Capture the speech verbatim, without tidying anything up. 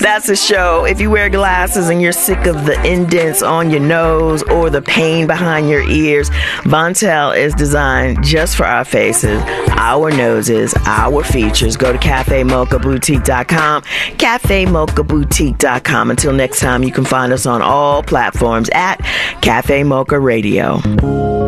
That's a show. If you wear glasses and you're sick of the indents on your nose or the pain behind your ears, Vontel is designed just for our faces, our noses, our features. Go to cafe mocha boutique dot com, cafe mocha boutique dot com. Until next time, you can find us on all platforms at Cafe Mocha Radio.